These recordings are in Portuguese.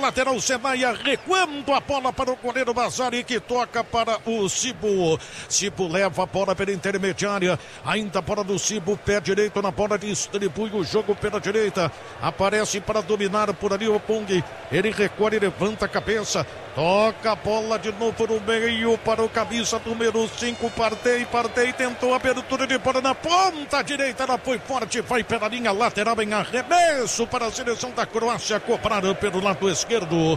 lateral Senaia, recuando a bola para o goleiro Bazari, que toca para o Cibo. Cibo leva a bola pela intermediária, ainda a bola do Cibo, pé direito na bola, distribui o jogo pela direita, aparece para dominar por ali o Pong, ele recolhe, levanta a cabeça, toca a bola de novo no meio para o camisa número 5, Partey, tentou a abertura de bola na ponta direita, ela foi forte, vai pela linha lateral em arremesso para a seleção da Croácia, cobrado pelo lado esquerdo.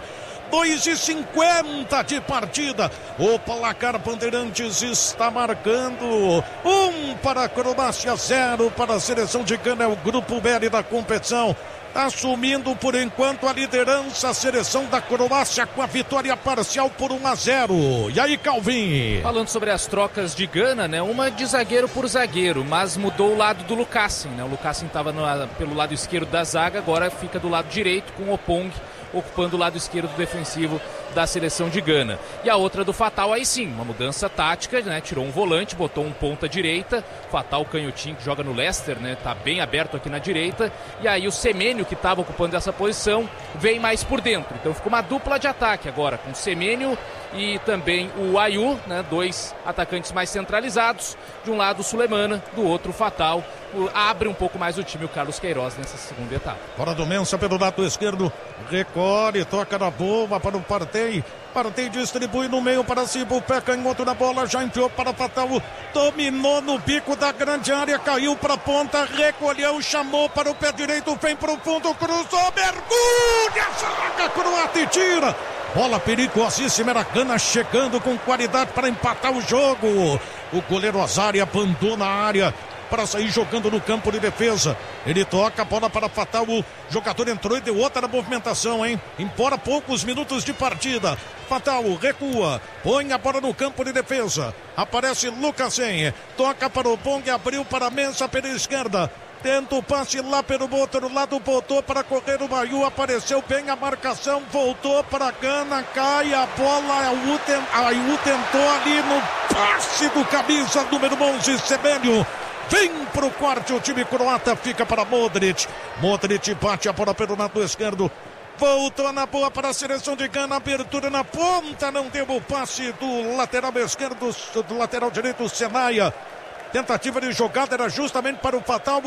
2:50 de partida, o placar Bandeirantes está marcando 1 para a Croácia, 0 para a seleção de Gana, é o grupo B da competição. Assumindo por enquanto a liderança, a seleção da Croácia com a vitória parcial por 1-0. E aí, Calvin? Falando sobre as trocas de Gana, né? Uma de zagueiro por zagueiro, mas mudou o lado do Lucassen, né? O Lucassen estava pelo lado esquerdo da zaga, agora fica do lado direito com o Opong ocupando o lado esquerdo defensivo da seleção de Gana. E a outra do Fatal, aí sim, uma mudança tática, né? Tirou um volante, botou um ponta direita, Fatal canhotinho que joga no Leicester, né? Tá bem aberto aqui na direita, e aí o Semênio, que estava ocupando essa posição, vem mais por dentro. Então ficou uma dupla de ataque agora, com o Semênio e também o Ayew, né? Dois atacantes mais centralizados, de um lado o Sulemana, do outro o Fatal. Abre um pouco mais o time o Carlos Queiroz nessa segunda etapa. Fora do Mensa pelo lado esquerdo, recolhe, toca na boa para o Partey distribui no meio para Cibo, pé canhoto na bola, já enfiou para Fatal, dominou no bico da grande área, caiu para a ponta, recolheu, chamou para o pé direito, vem para o fundo, cruzou, mergulha, zaga croata e tira. Bola perigosíssima, era Gana chegando com qualidade para empatar o jogo. O goleiro Azari abandona a área para sair jogando no campo de defesa. Ele toca a bola para Fatal, o jogador entrou e deu outra movimentação, hein? Embora poucos minutos de partida. Fatal recua, põe a bola no campo de defesa. Aparece Lucassen, toca para o Pong, abriu para a Mensa pela esquerda. Tenta o passe lá pelo outro lado, voltou para correr o Ayew, apareceu bem a marcação, voltou para Gana, cai a bola, Ayew tentou ali no passe do camisa número 11, Semênio. Vem pro corte, o time croata fica para Modric. Modric bate a bola pelo lado esquerdo. Voltou na boa para a seleção de Gana, abertura na ponta, não deu o passe do lateral esquerdo, do lateral direito, Senaia. Tentativa de jogada era justamente para o Fatal.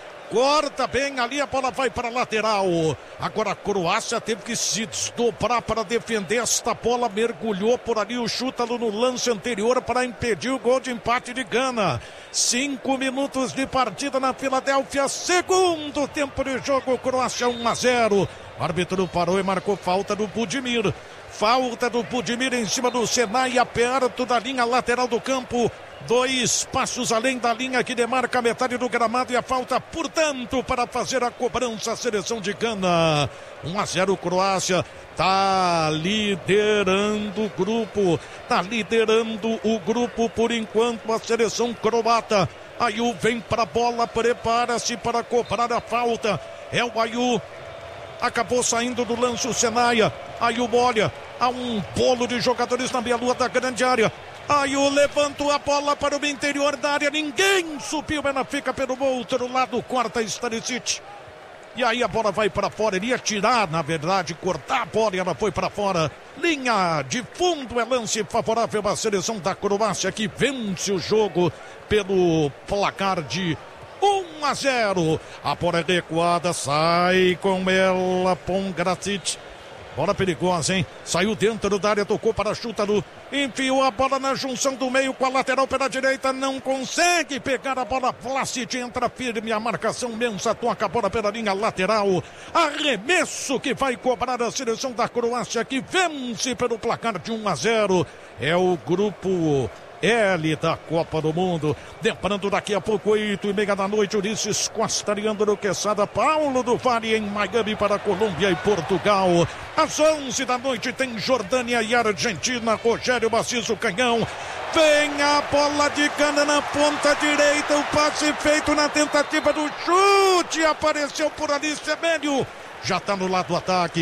Corta bem ali, a bola vai para a lateral. Agora a Croácia teve que se desdobrar para defender esta bola. Mergulhou por ali o Chútalo no lance anterior para impedir o gol de empate de Gana. 5 minutos de partida na Filadélfia. Segundo tempo de jogo, Croácia 1-0. O árbitro parou e marcou falta do Budimir. Falta do Budimir em cima do Senaia, perto da linha lateral do campo. 2 passos além da linha que demarca a metade do gramado e a falta, portanto, para fazer a cobrança a seleção de Gana. 1-0 Croácia, tá liderando o grupo por enquanto a seleção croata. Ayew vem para a bola, prepara-se para cobrar a falta. É o Ayew. Acabou saindo do lance o Senaia. Ayew olha, há um bolo de jogadores na meia-lua da grande área. Ayew levantou a bola para o interior da área, ninguém subiu, ela fica pelo outro lado, corta Stanisic. E aí a bola vai para fora, ele ia tirar, na verdade, cortar a bola e ela foi para fora. Linha de fundo, é lance favorável à seleção da Croácia, que vence o jogo pelo placar de 1-0. A bola é recuada, sai com ela, Pongracic. Bola perigosa, hein? Saiu dentro da área, tocou para Chútalo, enfiou a bola na junção do meio com a lateral pela direita, não consegue pegar a bola. Vlasic entra firme, a marcação Mensa toca a bola pela linha lateral. Arremesso que vai cobrar a seleção da Croácia, que vence pelo placar de 1-0. É o grupo L da Copa do Mundo. Lembrando, daqui a pouco, 8:30 da noite, Ulisses Costa, Leandro Quesada, Paulo do Vale em Miami para Colômbia e Portugal. Às 11 da noite tem Jordânia e Argentina. Rogério Maciço Canhão. Vem a bola de Gana na ponta direita, o passe feito na tentativa do chute, apareceu por ali Semênio. Já está no lado do ataque.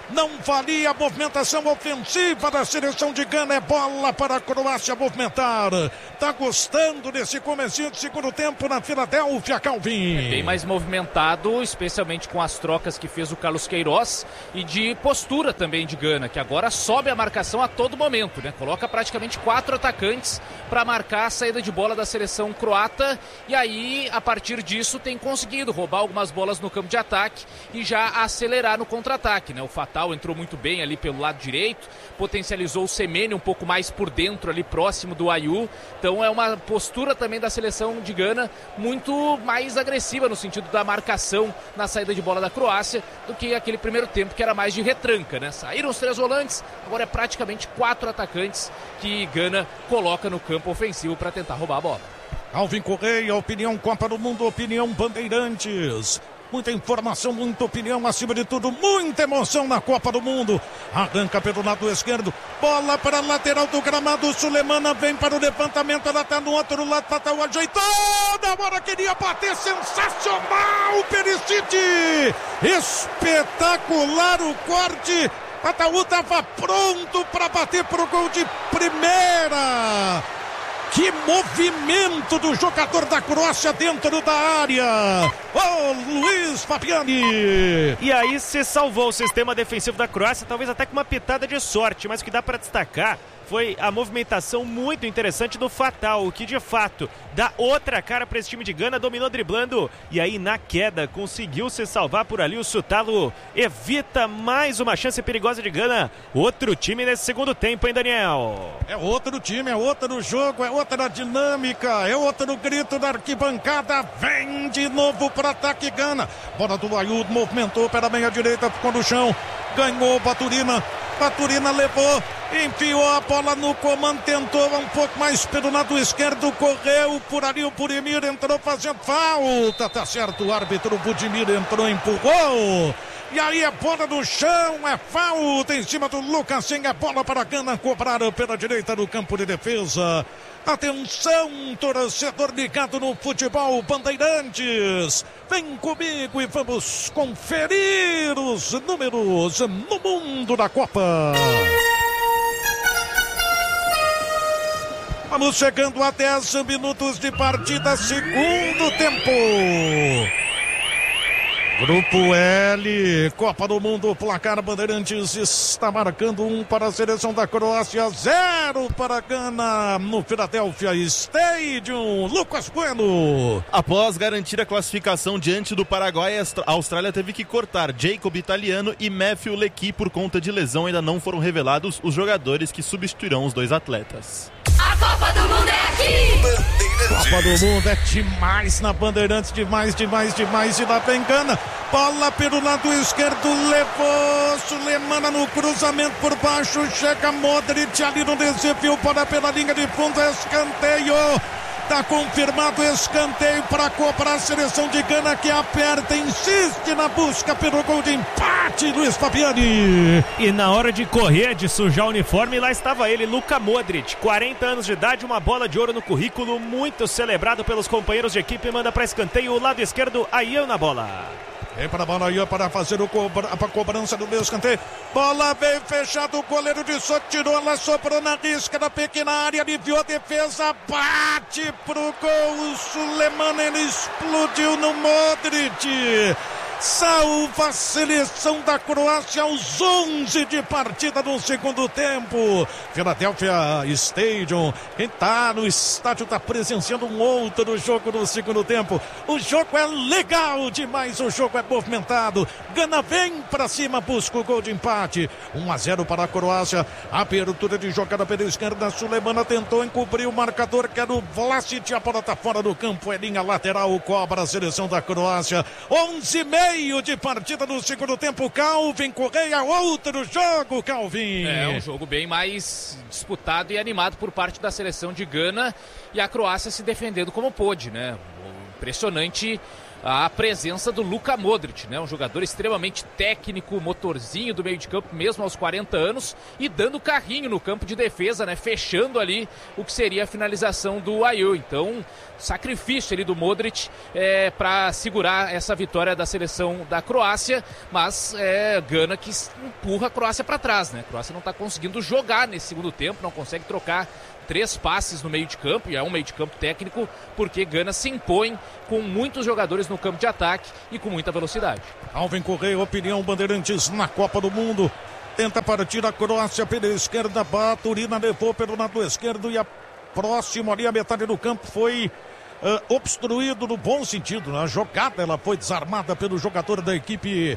não valia a movimentação ofensiva da seleção de Gana. É bola para a Croácia movimentar. Tá gostando desse comecinho de segundo tempo na Filadélfia, Calvin? É bem mais movimentado, especialmente com as trocas que fez o Carlos Queiroz e de postura também de Gana, que agora sobe a marcação a todo momento, né? Coloca praticamente 4 atacantes para marcar a saída de bola da seleção croata e aí, a partir disso, tem conseguido roubar algumas bolas no campo de ataque e já acelerar no contra-ataque, né? O Fatal entrou muito bem ali pelo lado direito, potencializou o Semenya um pouco mais por dentro ali próximo do Ayew. Então é uma postura também da seleção de Gana muito mais agressiva no sentido da marcação na saída de bola da Croácia do que aquele primeiro tempo que era mais de retranca, né? Saíram os 3 volantes, agora é praticamente 4 atacantes que Gana coloca no campo ofensivo para tentar roubar a bola. Alvin Correia, opinião Copa do Mundo, opinião Bandeirantes. Muita informação, muita opinião, acima de tudo, muita emoção na Copa do Mundo. Arranca pelo lado esquerdo, bola para a lateral do gramado, Sulemana vem para o levantamento, ela está no outro lado, Fatal ajeitou, na hora queria bater, sensacional, Perisic, espetacular o corte, Fatal estava pronto para bater para o gol de primeira. Que movimento do jogador da Croácia dentro da área. Luiz Fabiani. E aí se salvou o sistema defensivo da Croácia, talvez até com uma pitada de sorte, mas o que dá para destacar foi a movimentação muito interessante do Fatal, que de fato dá outra cara para esse time de Gana, dominou driblando e aí na queda conseguiu se salvar por ali. O Sutalo evita mais uma chance perigosa de Gana. Outro time nesse segundo tempo, hein, Daniel? É outro time, é outro jogo, é outra dinâmica, é outro grito da arquibancada. Vem de novo para ataque Gana. Bola do Ayew, movimentou pela meia direita, ficou no chão, ganhou Baturina. Baturina levou, enfiou a bola no comando, tentou um pouco mais pelo lado esquerdo, correu por ali o Budimir, entrou fazendo falta, tá certo, o árbitro Budimir entrou, empurrou, e aí é bola no chão, é falta em cima do Lukasen, é bola para a Gana, cobrada pela direita do campo de defesa. Atenção, torcedor ligado no futebol Bandeirantes. Vem comigo e vamos conferir os números no mundo da Copa. Vamos chegando a 10 minutos de partida, segundo tempo. Grupo L, Copa do Mundo, placar Bandeirantes está marcando 1 para a seleção da Croácia, 0 para a Gana no Philadelphia Stadium. Lucas Bueno. Após garantir a classificação diante do Paraguai, a Austrália teve que cortar Jacob Italiano e Matthew Leckie por conta de lesão. Ainda não foram revelados os jogadores que substituirão os dois atletas. A Copa do Mundo é aqui! Copa do Mundo é demais na Bandeirantes, demais, e lá vem Gana, bola pelo lado esquerdo, levou Sulemana no cruzamento por baixo, chega Modric ali no desafio, bola pela linha de fundo, escanteio. Está confirmado escanteio para cobrar a seleção de Gana, que aperta, insiste na busca pelo gol de empate, Luiz Fabiani. E na hora de correr, de sujar o uniforme, lá estava ele, Luka Modric, 40 anos de idade, uma bola de ouro no currículo, muito celebrado pelos companheiros de equipe, manda para escanteio, o lado esquerdo, Ayew na bola. Vem para a bola aí para fazer a cobrança do meu escanteio. Bola bem fechada, o goleiro de Soto tirou, ela sobrou na risca da pequena área, aliviou a defesa, bate pro gol, o Sulemana, ele explodiu no Modric. Salva a seleção da Croácia aos 11 de partida no segundo tempo. Philadelphia Stadium. Quem tá no estádio tá presenciando um outro jogo no segundo tempo. O jogo é legal demais, o jogo é movimentado. Gana vem pra cima, busca o gol de empate. 1-0 para a Croácia. Abertura de jogada pela esquerda. Sulemana tentou encobrir o marcador, que era o Vlasic. A bola tá fora do campo, é linha lateral, cobra a seleção da Croácia. 11:30 de partida no segundo tempo. Calvin Correia, outro jogo, Calvin. É um jogo bem mais disputado e animado por parte da seleção de Gana, e a Croácia se defendendo como pôde, né? Impressionante a presença do Luka Modric, né? Um jogador extremamente técnico, motorzinho do meio de campo, mesmo aos 40 anos, e dando carrinho no campo de defesa, né? Fechando ali o que seria a finalização do Ayew. Então, sacrifício ali do Modric para segurar essa vitória da seleção da Croácia, mas Gana que empurra a Croácia para trás, né? A Croácia não está conseguindo jogar nesse segundo tempo, não consegue trocar 3 passes no meio de campo, e é um meio de campo técnico, porque Gana se impõe com muitos jogadores no campo de ataque e com muita velocidade. Alvin Correia, opinião Bandeirantes na Copa do Mundo. Tenta partir a Croácia pela esquerda, Baturina levou pelo lado esquerdo e a próxima ali, a metade do campo foi obstruído no bom sentido, né? A jogada ela foi desarmada pelo jogador da equipe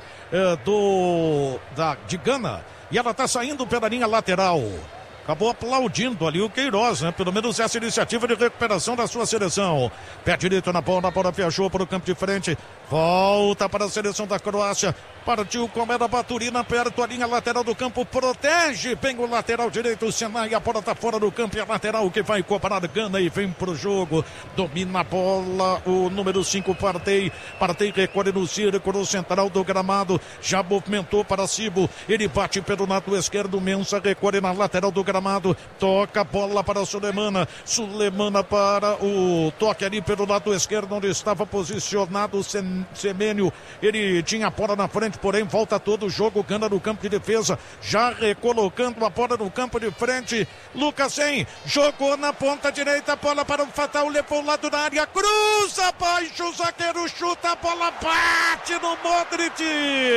de Gana, e ela está saindo pela linha lateral. Acabou aplaudindo ali o Queiroz, né? Pelo menos essa iniciativa de recuperação da sua seleção. Pé direito na bola viajou para o campo de frente. Volta para a seleção da Croácia. Partiu com a Baturina perto a linha lateral do campo. Protege bem o lateral direito. O Senai, a bola está fora do campo. E a lateral que vai cobrar Gana e vem para o jogo. Domina a bola o número 5, Partey. Partey recolhe no círculo central do gramado. Já movimentou para Cibo. Ele bate pelo lado esquerdo. Mensa recolhe na lateral do gramado. Toca a bola para Sulemana. Sulemana para o toque ali pelo lado esquerdo, onde estava posicionado o Semênio. Ele tinha a bola na frente, porém volta todo o jogo. Gana no campo de defesa, já recolocando a bola no campo de frente. Lukasen jogou na ponta direita, a bola para o Fatal, levou o lado da área, cruza abaixo, o zagueiro chuta, a bola bate no Modric.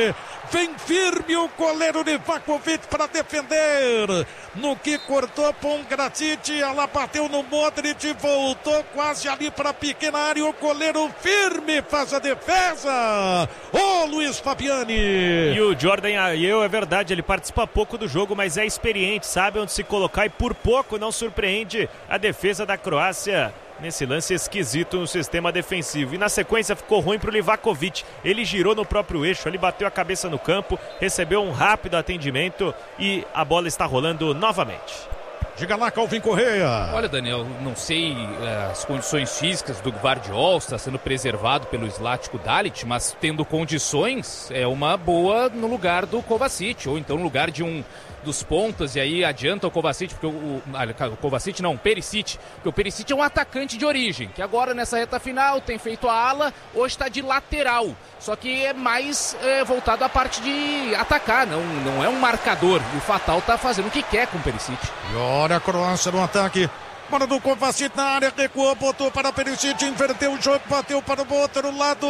Vem firme o goleiro Livakovic para defender. No que cortou Pongracic, ela bateu no Modric, voltou quase ali para a pequena área. O goleiro firme faz a defesa. Ô Luiz Fabiani. E o Jordan Ayew, é verdade, ele participa pouco do jogo, mas é experiente, sabe onde se colocar e por pouco não surpreende a defesa da Croácia nesse lance esquisito no sistema defensivo. E na sequência ficou ruim para o Livakovic. Ele girou no próprio eixo, ele bateu a cabeça no campo, recebeu um rápido atendimento e a bola está rolando novamente. Diga lá, Calvin Correia. Olha, Daniel, não sei as condições físicas do Gvardiol, está sendo preservado pelo Zlatko Dalic, mas tendo condições, é uma boa no lugar do Kovacic, ou então no lugar de um dos pontas, e aí adianta o Kovacic, porque o Kovacic não, o Perisic, porque o Perisic é um atacante de origem, que agora nessa reta final tem feito a ala, hoje está de lateral, só que é mais voltado à parte de atacar, não é um marcador, e o Fatal está fazendo o que quer com o Perisic. E olha a Croácia no ataque. Bola do Kovacic na área, recuou, botou para Perisic, inverteu o jogo, bateu para o outro lado,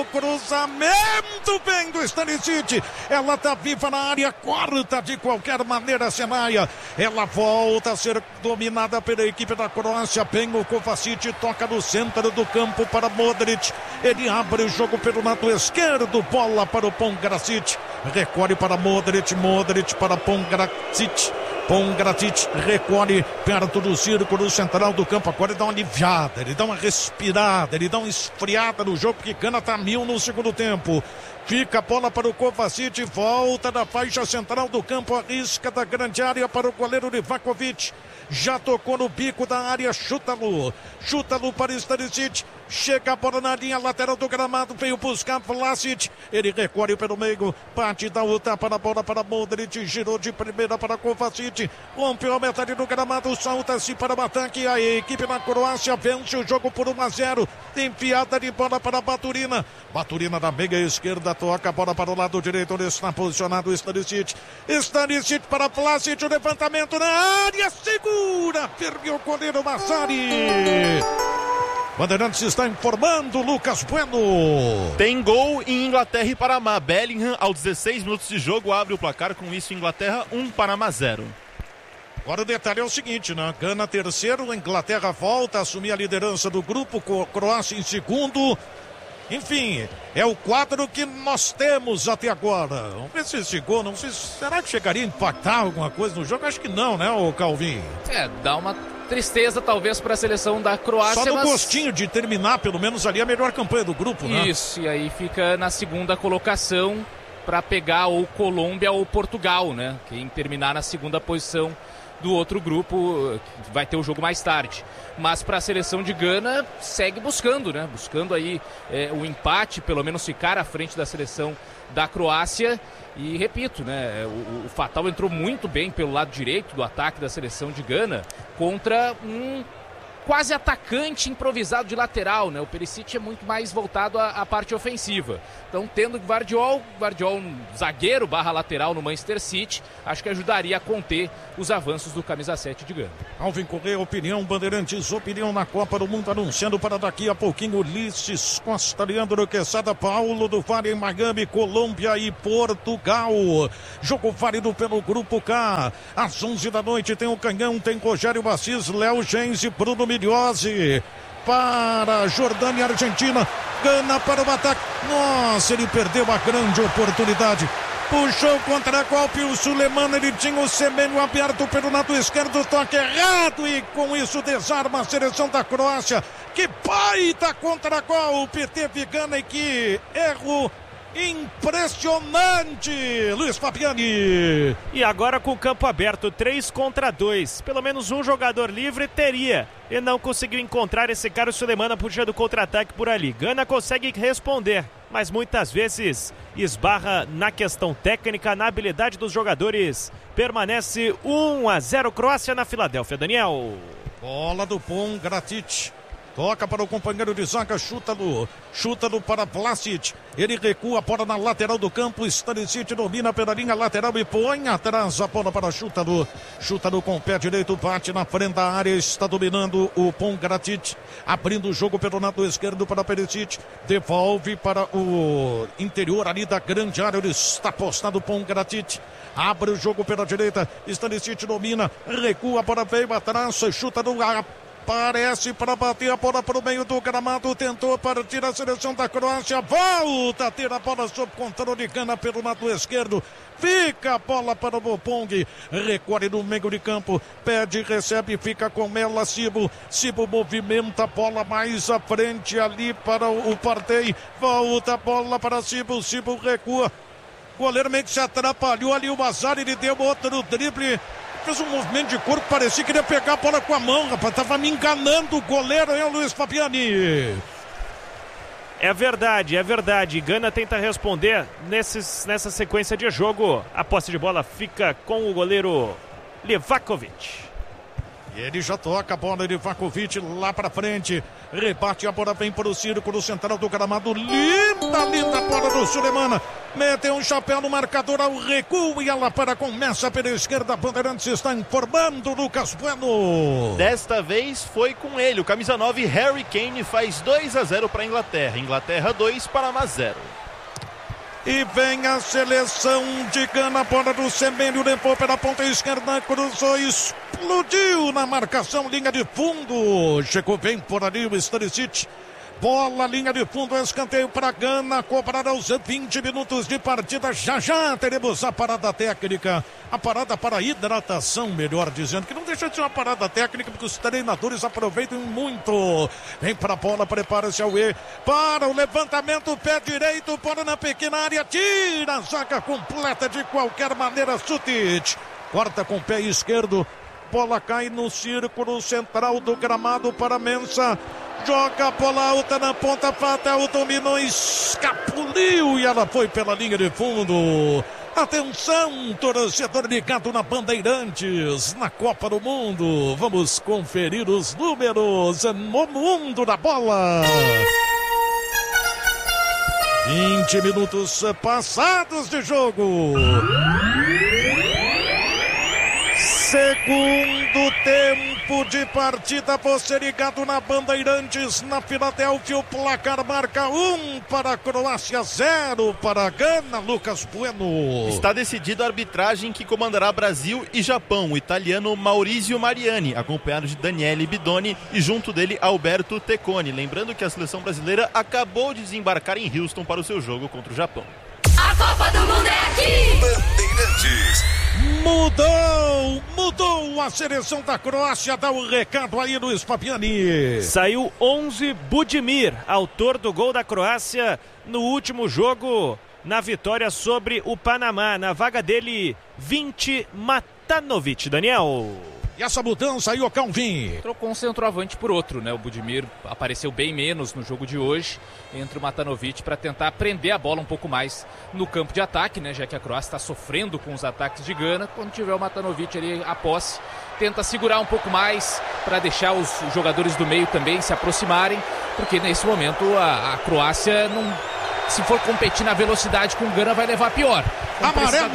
cruzamento bem do Stanisic. Ela está viva na área, corta de qualquer maneira, Senaia. Ela volta a ser dominada pela equipe da Croácia. Bem o Kovacic, toca no centro do campo para Modric. Ele abre o jogo pelo lado esquerdo, bola para o Pongracic. Recolhe para Modric, Modric para Pongracic. Pongracic recolhe perto do círculo central do campo. Agora ele dá uma aliviada, ele dá uma respirada, ele dá uma esfriada no jogo, porque Gana tá 1000 no segundo tempo. Fica a bola para o Kovacic, volta da faixa central do campo, arrisca da grande área para o goleiro Livakovic. Já tocou no bico da área, chuta-lo para Stanisic. Chega a bola na linha lateral do gramado, veio buscar Vlasic. Ele recolhe pelo meio, bate, dá o tapa na bola para Modric, girou de primeira para Kovacic, rompeu a metade do gramado, salta-se para o ataque. A equipe da Croácia vence o jogo por 1-0. Tem piada de bola para Baturina. Baturina da meia esquerda, toca a bola para o lado direito, onde está posicionado o Stanisic. Stanisic para Vlasic, o levantamento na área, segura, firme o goleiro Massari. Bandeirantes está informando, Lucas Bueno. Tem gol em Inglaterra e Panamá. Bellingham, aos 16 minutos de jogo, abre o placar. Com isso, Inglaterra 1, Panamá 0. Agora o detalhe é o seguinte, né? Gana terceiro, Inglaterra volta a assumir a liderança do grupo, Croácia em segundo. Enfim, é o quadro que nós temos até agora. Vamos ver se esse gol, não sei, será que chegaria a impactar alguma coisa no jogo? Acho que não, né, o Calvin? Dá uma tristeza talvez para a seleção da Croácia. Só no gostinho de terminar, pelo menos ali, a melhor campanha do grupo, né? Isso, e aí fica na segunda colocação para pegar ou Colômbia ou Portugal, né? Quem terminar na segunda posição do outro grupo, que vai ter o jogo mais tarde. Mas para a seleção de Gana, segue buscando, né? Buscando aí o empate, pelo menos ficar à frente da seleção da Croácia. E repito, né? O Fatal entrou muito bem pelo lado direito do ataque da seleção de Gana contra um quase atacante improvisado de lateral, né? O Perisic é muito mais voltado à parte ofensiva. Então, tendo Gvardiol um zagueiro / lateral no Manchester City, acho que ajudaria a conter os avanços do camisa 7 de Gana. Alvin Correia, opinião, Bandeirantes, opinião na Copa do Mundo, anunciando para daqui a pouquinho Ulisses Costa, Leandro Quesada, Paulo do Vale em Miami, Colômbia e Portugal. Jogo válido pelo Grupo K. Às 11 da noite tem o Canhão, tem Rogério Assis, Léo Gens e Bruno Miliose. Para Jordânia e Argentina, Gana para o ataque. Nossa, ele perdeu a grande oportunidade. Puxou contra golpe o Suleiman, ele tinha o Semenyo aberto pelo lado esquerdo, toque errado e com isso desarma a seleção da Croácia. Que baita contra-golpe teve Gana e que erro impressionante, Luiz Fabiani. E agora com o campo aberto, 3 contra 2, pelo menos um jogador livre teria, e não conseguiu encontrar esse cara, o Suleiman, puxando contra-ataque por ali. Gana consegue responder, mas muitas vezes esbarra na questão técnica, na habilidade dos jogadores. Permanece 1-0 Croácia na Filadélfia. Daniel. Bola do Pongratic. Toca para o companheiro de zaga, chuta-no para Vlasic. Ele recua a bola na lateral do campo. Stanisic domina pela linha lateral e põe atrás a bola para Chuta-no. Chuta-no com o pé direito, bate na frente da área. Está dominando o Pongratic. Abrindo o jogo pelo lado esquerdo para Perisic. Devolve para o interior ali da grande área. Ele está postado o Pongratic. Abre o jogo pela direita. Stanisic domina, recua, a bola veio atrás. Chuta-no. Parece para bater a bola para o meio do gramado, tentou partir a seleção da Croácia, volta a ter a bola sob controle, Gana pelo lado esquerdo, fica a bola para o Bopong, recorre no meio de campo, pede, recebe, fica com ela, Cibo movimenta a bola mais à frente ali para o Partey, volta a bola para Cibo recua, o goleiro meio que se atrapalhou ali, o Azar, ele deu outro drible, fez um movimento de corpo, parecia que ele ia pegar a bola com a mão, rapaz, tava me enganando o goleiro, hein, Luiz Fabiani? É verdade, Gana tenta responder nessa sequência de jogo, a posse de bola fica com o goleiro Livakovic. E ele já toca a bola, Livakovic lá pra frente, rebate a bola, vem para o círculo central do gramado, linda bola do Suleiman, meteu um chapéu no marcador ao recuo e ela começa pela esquerda, a Bandeirantes está informando Lucas Bueno. Desta vez foi com ele, o camisa 9 Harry Kane faz 2-0 para a Inglaterra 2, Panamá 0. E vem a seleção de Gana, bola do Semenyo, levou pela ponta esquerda, cruzou, explodiu na marcação, linha de fundo, chegou bem por ali o Stanisic. Bola, linha de fundo, escanteio para Gana, cobrada aos 20 minutos de partida. Já teremos a parada técnica, a parada para hidratação, melhor dizendo, que não deixa de ser uma parada técnica, porque os treinadores aproveitam muito. Vem para a bola, prepara-se ao E, para o levantamento, pé direito, bola na pequena área, tira a zaga completa de qualquer maneira, Sutic. Corta com o pé esquerdo, bola cai no círculo central do gramado para Mensah. Joga a bola alta na ponta, Fatal dominou, escapuliu e ela foi pela linha de fundo. Atenção, torcedor ligado na Bandeirantes, na Copa do Mundo. Vamos conferir os números no mundo da bola. 20 minutos passados de jogo. Segundo tempo de partida, você ligado na Bandeirantes, na Filadélfia, o placar marca 1 para a Croácia, 0 para a Gana, Lucas Bueno. Está decidido a arbitragem que comandará Brasil e Japão, o italiano Maurizio Mariani, acompanhado de Daniele Bidoni e junto dele Alberto Tecconi. Lembrando que a seleção brasileira acabou de desembarcar em Houston para o seu jogo contra o Japão. A Copa do Mundo é aqui! Bandeirantes. Mudou a seleção da Croácia, dá um recado aí, Luiz Fabiani. Saiu 11 Budimir, autor do gol da Croácia no último jogo, na vitória sobre o Panamá. Na vaga dele, 20 Matanovic, Daniel. E essa mudança aí, o Calvin? Trocou um centroavante por outro, né? O Budimir apareceu bem menos no jogo de hoje, entre o Matanovic, para tentar prender a bola um pouco mais no campo de ataque, né? Já que a Croácia está sofrendo com os ataques de Gana. Quando tiver o Matanovic ali a posse, tenta segurar um pouco mais para deixar os jogadores do meio também se aproximarem, porque nesse momento a Croácia não, se for competir na velocidade com o Gana, vai levar pior. Então, amarelo!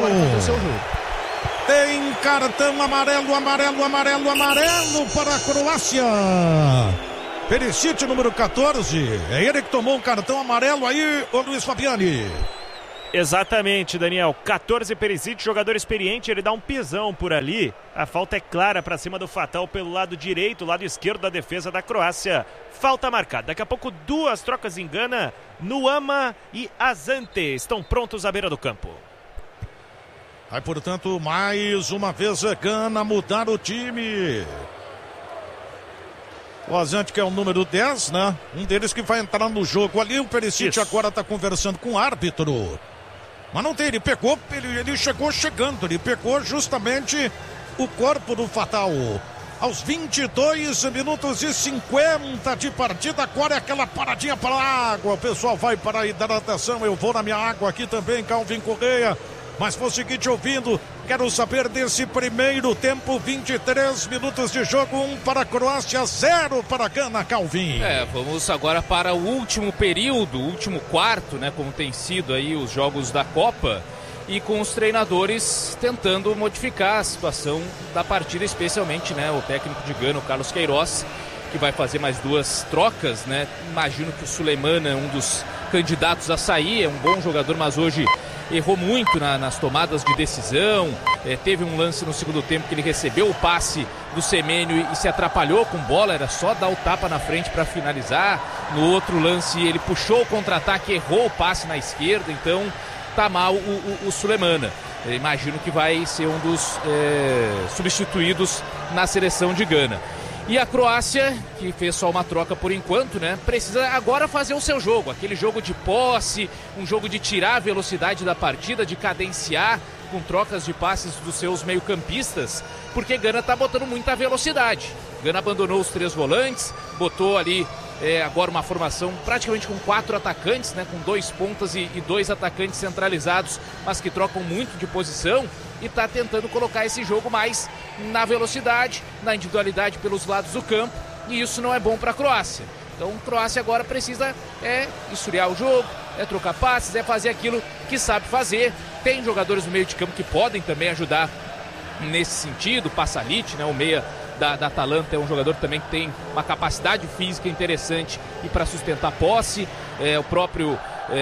Tem cartão amarelo para a Croácia. Perisic, número 14. É ele que tomou um cartão amarelo aí, o Luiz Fabiani. Exatamente, Daniel. 14, Perisic, jogador experiente, ele dá um pisão por ali. A falta é clara para cima do Fatal pelo lado direito, lado esquerdo da defesa da Croácia. Falta marcada. Daqui a pouco 2 trocas em Gana. Nuama e Azante estão prontos à beira do campo. Aí, portanto, mais uma vez Gana mudar o time. O Azante, que é o número 10, né? Um deles que vai entrar no jogo ali. O Perisic agora está conversando com o árbitro. Mas não tem, ele pegou, ele chegou chegando. Ele pegou justamente o corpo do Fatal. Aos 22 minutos e 50 de partida, agora é aquela paradinha para a água. O pessoal vai para a hidratação. Eu vou na minha água aqui também, Calvin Correia. Mas vou seguir te ouvindo, quero saber desse primeiro tempo, 23 minutos de jogo, 1 para a Croácia, 0 para a Gana, Calvin. Vamos agora para o último período, o último quarto, né, como tem sido aí os jogos da Copa, e com os treinadores tentando modificar a situação da partida, especialmente, né, o técnico de Gana, o Carlos Queiroz, que vai fazer mais 2 trocas, né? Imagino que o Suleiman é um dos candidatos a sair, é um bom jogador, mas hoje errou muito nas tomadas de decisão. Teve um lance no segundo tempo que ele recebeu o passe do Semênio e se atrapalhou com bola, era só dar o tapa na frente para finalizar. No outro lance ele puxou o contra-ataque, errou o passe na esquerda, então tá mal o Suleiman. Imagino que vai ser um dos substituídos na seleção de Gana. E a Croácia, que fez só uma troca por enquanto, né? Precisa agora fazer o seu jogo. Aquele jogo de posse, um jogo de tirar a velocidade da partida, de cadenciar com trocas de passes dos seus meio-campistas, porque Gana tá botando muita velocidade. Gana abandonou os 3 volantes, botou ali agora uma formação praticamente com 4 atacantes, né? Com 2 pontas e 2 atacantes centralizados, mas que trocam muito de posição. E está tentando colocar esse jogo mais na velocidade, na individualidade pelos lados do campo, e isso não é bom para a Croácia. Então a Croácia agora precisa esfriar o jogo, trocar passes, fazer aquilo que sabe fazer. Tem jogadores no meio de campo que podem também ajudar nesse sentido. Pasalic, né, o meia da Atalanta, é um jogador também que tem uma capacidade física interessante e para sustentar a posse. O próprio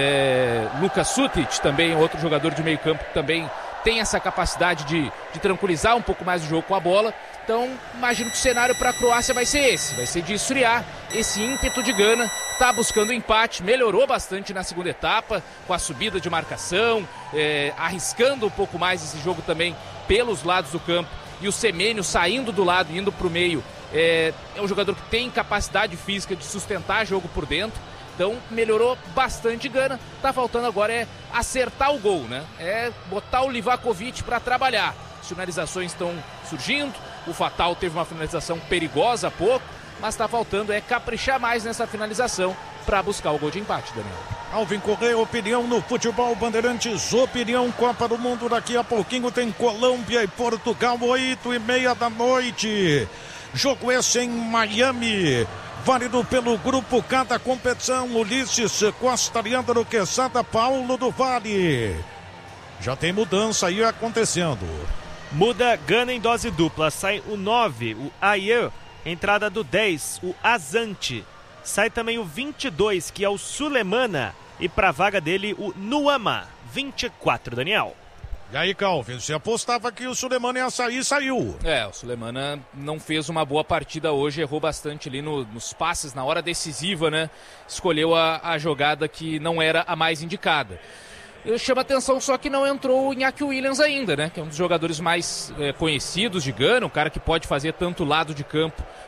Luka Sutic, também outro jogador de meio campo que também tem essa capacidade de tranquilizar um pouco mais o jogo com a bola. Então, imagino que o cenário para a Croácia vai ser esse. Vai ser de esfriar esse ímpeto de Gana. Está buscando empate, melhorou bastante na segunda etapa, com a subida de marcação, arriscando um pouco mais esse jogo também pelos lados do campo. E o Semênio saindo do lado, indo para o meio. É um jogador que tem capacidade física de sustentar jogo por dentro. Então melhorou bastante Gana. Tá faltando agora acertar o gol, né? Botar o Livakovic para trabalhar. As finalizações estão surgindo. O Fatal teve uma finalização perigosa há pouco, mas tá faltando caprichar mais nessa finalização para buscar o gol de empate, Daniel. Calvin Correia, opinião no futebol Bandeirantes, opinião Copa do Mundo. Daqui a pouquinho tem Colômbia e Portugal, 8h30 da noite. Jogo esse em Miami. Válido pelo grupo K da competição. Ulisses Costa, Leandro Quesada, Paulo do Vale. Já tem mudança aí acontecendo. Muda Gana em dose dupla. Sai o 9, o Ayer. Entrada do 10, o Azante. Sai também o 22, que é o Sulemana. E para a vaga dele, o Nuama, 24, Daniel. E aí, Calvin, você apostava que o Sulemana ia sair, saiu. O Sulemana não fez uma boa partida hoje, errou bastante ali nos passes, na hora decisiva, né? Escolheu a jogada que não era a mais indicada. Chama atenção só que não entrou o Iñaki Williams ainda, né? Que é um dos jogadores mais conhecidos de Gana, um cara que pode fazer tanto lado de campo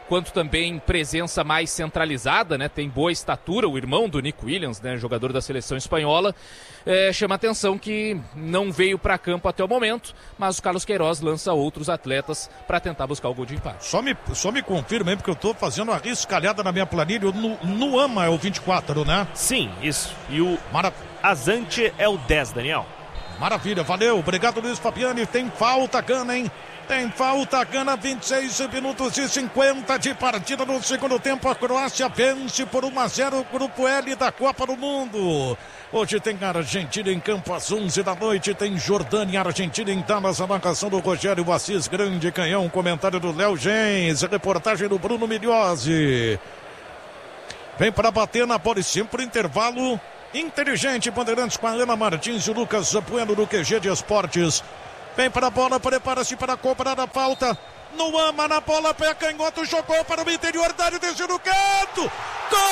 quanto também presença mais centralizada, né? Tem boa estatura, o irmão do Nico Williams, né? Jogador da seleção espanhola. Chama atenção que não veio para campo até o momento, mas o Carlos Queiroz lança outros atletas para tentar buscar o gol de empate. Só me confirma aí, porque eu tô fazendo a riscalhada na minha planilha. O Nuama é o 24, né? Sim, isso. E o Azante é o 10, Daniel. Maravilha, valeu. Obrigado, Luiz Fabiani. Tem falta, Gana, hein? Tem falta, Gana, 26 minutos e 50 de partida no segundo tempo. A Croácia vence por 1-0 o Grupo L da Copa do Mundo. Hoje tem Argentina em campo às 11 da noite. Tem Jordânia e Argentina em Dallas. A marcação do Rogério Assis, grande canhão. Comentário do Léo Gens. Reportagem do Bruno Migliozzi. Vem para bater na bola e sempre intervalo inteligente. Bandeirantes com a Helena Martins e o Lucas Bueno do QG de Esportes. Vem para a bola, prepara-se para cobrar a falta. Nuama na bola, pé canhoto, jogou para o interior da área, desceu no canto. Gol!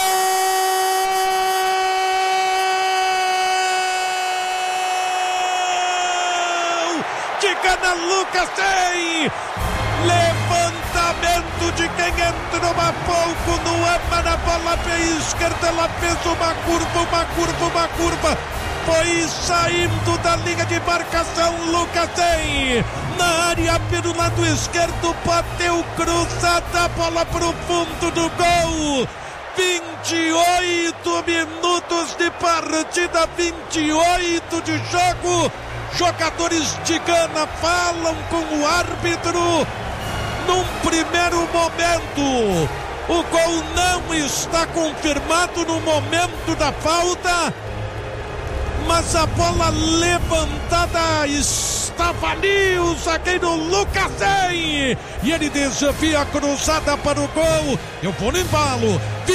De Gana, Lucas tem! Levantamento de quem entrou há pouco. Nuama na bola, pé esquerda, ela fez uma curva. Foi saindo da linha de marcação, Lucas tem na área pelo lado esquerdo, bateu cruzada, a bola pro fundo do gol. 28 minutos de partida, 28 de jogo. Jogadores de Gana falam com o árbitro. Num primeiro momento, o gol não está confirmado no momento da falta. Mas a bola levantada estava ali, o zagueiro Lucas tem, e ele desvia a cruzada para o gol. Eu vou no embalo,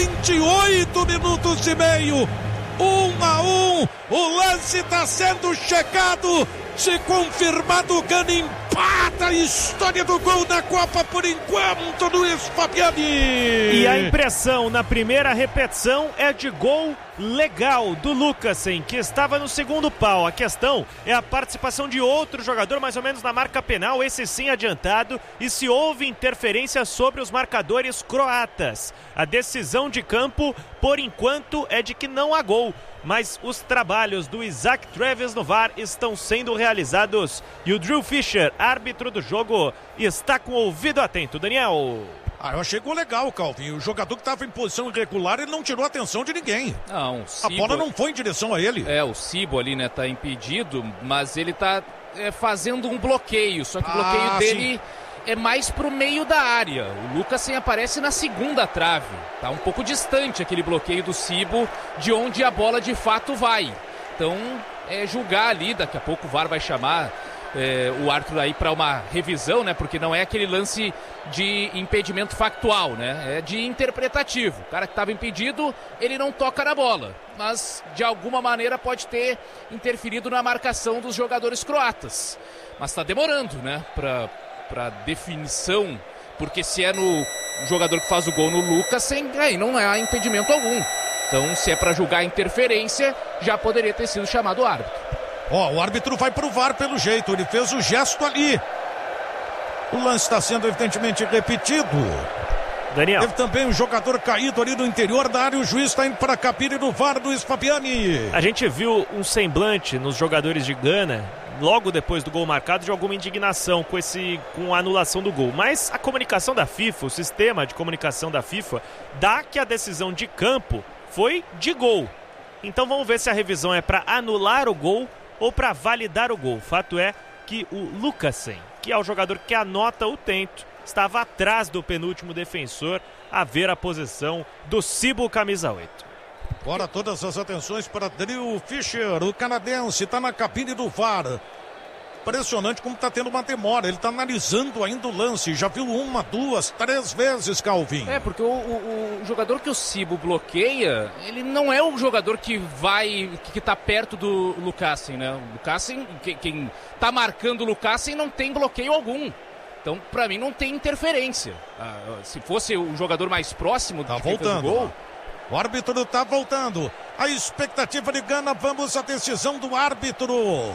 28 minutos e meio, 1-1, o lance está sendo checado, se confirmado, Gana empata a história do gol da Copa por enquanto, Luiz Fabiani. E a impressão na primeira repetição é de gol legal do Lucasen, que estava no segundo pau. A questão é a participação de outro jogador mais ou menos na marca penal, esse sim adiantado, e se houve interferência sobre os marcadores croatas. A decisão de campo, por enquanto, é de que não há gol, mas os trabalhos do Isaac Treves no VAR estão sendo realizados e o Drew Fischer, árbitro do jogo, está com o ouvido atento. Daniel. Eu achei gol legal, Calvin. O jogador que estava em posição irregular, ele não tirou a atenção de ninguém. Não, a bola não foi em direção a ele. O Cibo ali, né, tá impedido, mas ele tá fazendo um bloqueio, só que o bloqueio dele é mais pro meio da área. O Lucasen aparece na segunda trave. Tá um pouco distante aquele bloqueio do Cibo de onde a bola de fato vai. Então, julgar ali, daqui a pouco o VAR vai chamar o árbitro aí para uma revisão, né? Porque não é aquele lance de impedimento factual, né? É de interpretativo. O cara que estava impedido, ele não toca na bola, mas de alguma maneira pode ter interferido na marcação dos jogadores croatas. Mas está demorando, né? Para definição, porque se é no jogador que faz o gol no Lucasen, aí não há impedimento algum. Então, se é para julgar a interferência, já poderia ter sido chamado o árbitro. O árbitro vai pro VAR pelo jeito, ele fez o gesto ali. O lance está sendo evidentemente repetido. Daniel. Teve também um jogador caído ali no interior da área, o juiz está indo para a cabine do VAR, Luiz Fabiani. A gente viu um semblante nos jogadores de Gana, logo depois do gol marcado, de alguma indignação com a anulação do gol. Mas a comunicação da FIFA, o sistema de comunicação da FIFA, dá que a decisão de campo foi de gol. Então vamos ver se a revisão é para anular o gol ou para validar o gol. Fato é que o Lucasen, que é o jogador que anota o tento, estava atrás do penúltimo defensor a ver a posição do Cibo camisa 8. Agora todas as atenções para Drew Fischer, o canadense, está na cabine do VAR. Impressionante como está tendo uma demora, ele está analisando ainda o lance, já viu 1, 2, 3 vezes, Calvin. Porque o jogador que o Cibo bloqueia, ele não é o jogador que está perto do Lucasen, né? O Lucasen, quem está marcando o Lucasen não tem bloqueio algum. Então, para mim, não tem interferência. Se fosse o jogador mais próximo tá voltando. Gol, o árbitro está voltando. A expectativa de Gana, vamos à decisão do árbitro.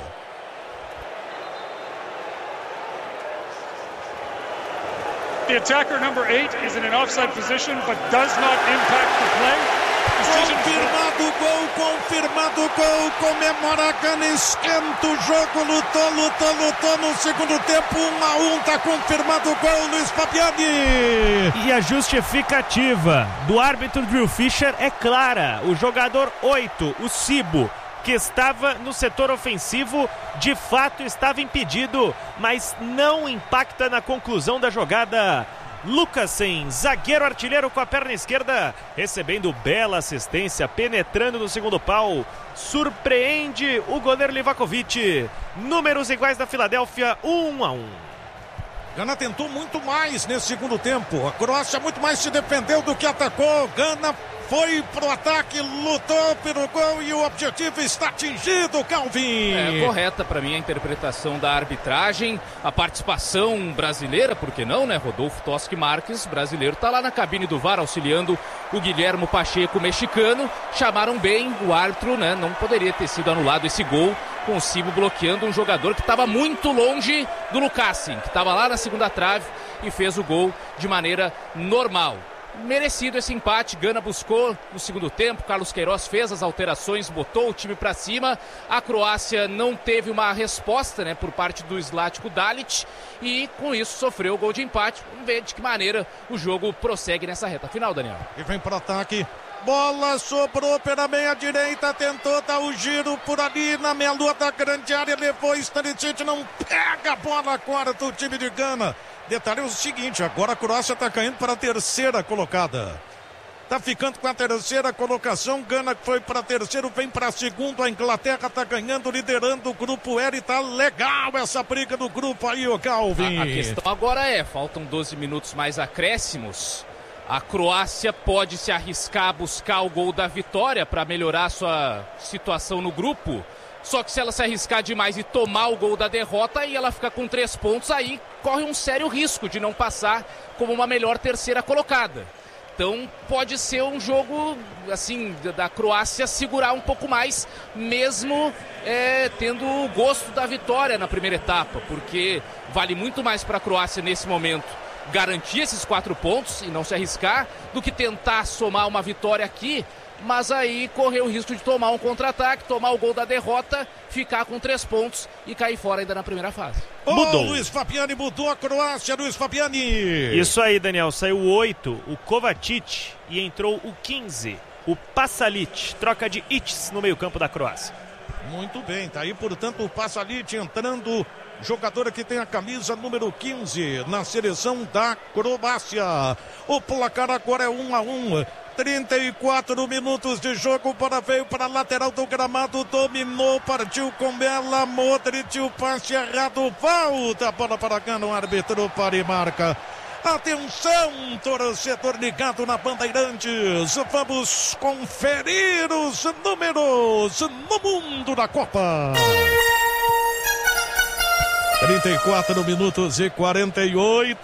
the attacker, number 8, is in an offside position but does not impact the play. Confirmado gol, comemora a Gana, esquenta o jogo, lutou no segundo tempo, 1-1, tá confirmado o gol, Luiz Fabiani. E a justificativa do árbitro Drew Fischer é clara, o jogador 8, o Cibo, que estava no setor ofensivo, de fato estava impedido, mas não impacta na conclusão da jogada. Lucasen, zagueiro artilheiro com a perna esquerda, recebendo bela assistência, penetrando no segundo pau, surpreende o goleiro Livakovic. Números iguais da Filadélfia, 1-1. Gana tentou muito mais nesse segundo tempo, a Croácia muito mais se defendeu do que atacou. Gana foi pro ataque, lutou pelo gol e o objetivo está atingido, Calvin. É correta para mim a interpretação da arbitragem, a participação brasileira, por que não, né? Rodolfo Toschi Marques, brasileiro, tá lá na cabine do VAR auxiliando o Guilhermo Pacheco, mexicano. Chamaram bem o árbitro, né? Não poderia ter sido anulado esse gol, com o Cibo bloqueando um jogador que estava muito longe do Lucasen, que estava lá na segunda trave e fez o gol de maneira normal. Merecido esse empate, Gana buscou no segundo tempo, Carlos Queiroz fez as alterações, botou o time para cima, a Croácia não teve uma resposta, né, por parte do Zlatko Dalic e com isso sofreu o gol de empate. Vamos ver de que maneira o jogo prossegue nessa reta final, Daniel. E vem para ataque, bola sobrou pela meia direita, tentou dar o giro por ali na meia-lua da grande área, levou Stanisic, não pega a bola agora do time de Gana. Detalhe é o seguinte, agora a Croácia está caindo para a terceira colocada. Está ficando com a terceira colocação, Gana foi para terceiro, vem para segundo, a Inglaterra está ganhando, liderando o grupo L, está legal essa briga do grupo aí, o Calvin. A questão agora faltam 12 minutos mais acréscimos. A Croácia pode se arriscar a buscar o gol da vitória para melhorar sua situação no grupo. Só que se ela se arriscar demais e tomar o gol da derrota e ela ficar com 3 pontos, aí corre um sério risco de não passar como uma melhor terceira colocada. Então pode ser um jogo assim da Croácia segurar um pouco mais, mesmo tendo o gosto da vitória na primeira etapa, porque vale muito mais para a Croácia nesse momento garantir esses 4 pontos e não se arriscar do que tentar somar uma vitória aqui, mas aí correr o risco de tomar um contra-ataque, tomar o gol da derrota, ficar com 3 pontos e cair fora ainda na primeira fase. Mudou. Luiz Fabiani mudou a Croácia, Luiz Fabiani. Isso aí, Daniel, saiu o 8, o Kovacic, e entrou o 15, o Pasalic, troca de Itz no meio-campo da Croácia. Muito bem, tá aí, portanto, o Pasalic entrando, jogador que tem a camisa número 15 na seleção da Croácia. O placar agora é 1-1. 34 minutos de jogo, para veio para a lateral do gramado, dominou, partiu com ela, Modric, o passe errado, volta a bola para Gana, o árbitro para e marca. Atenção, torcedor ligado na Bandeirantes, vamos conferir os números no mundo da Copa. 34 minutos e 48.